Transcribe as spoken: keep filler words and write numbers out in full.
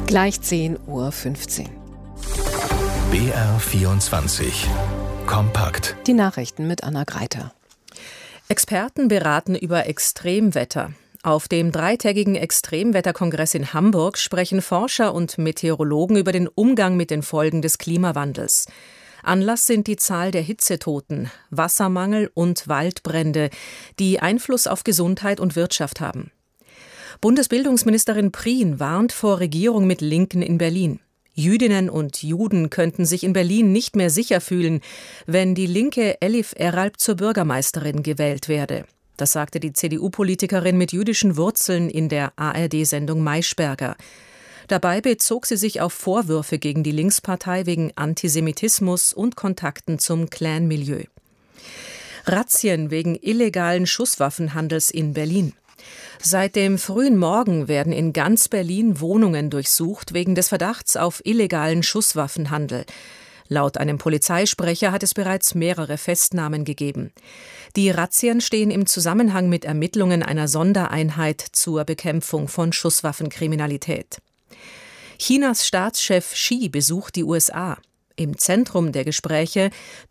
Gleich zehn Uhr fünfzehn. B R vierundzwanzig. Kompakt. Die Nachrichten mit Anna Greiter. Experten beraten über Extremwetter. Auf dem dreitägigen Extremwetterkongress in Hamburg sprechen Forscher und Meteorologen über den Umgang mit den Folgen des Klimawandels. Anlass sind die Zahl der Hitzetoten, Wassermangel und Waldbrände, die Einfluss auf Gesundheit und Wirtschaft haben. Bundesbildungsministerin Prien warnt vor Regierung mit Linken in Berlin. Jüdinnen und Juden könnten sich in Berlin nicht mehr sicher fühlen, wenn die linke Elif Eralp zur Bürgermeisterin gewählt werde. Das sagte die C D U-Politikerin mit jüdischen Wurzeln in der A R D-Sendung Maischberger. Dabei bezog sie sich auf Vorwürfe gegen die Linkspartei wegen Antisemitismus und Kontakten zum Clan-Milieu. Razzien wegen illegalen Schusswaffenhandels in Berlin. Seit dem frühen Morgen werden in ganz Berlin Wohnungen durchsucht wegen des Verdachts auf illegalen Schusswaffenhandel. Laut einem Polizeisprecher hat es bereits mehrere Festnahmen gegeben. Die Razzien stehen im Zusammenhang mit Ermittlungen einer Sondereinheit zur Bekämpfung von Schusswaffenkriminalität. Chinas Staatschef Xi besucht die U S A. Im Zentrum der Gespräche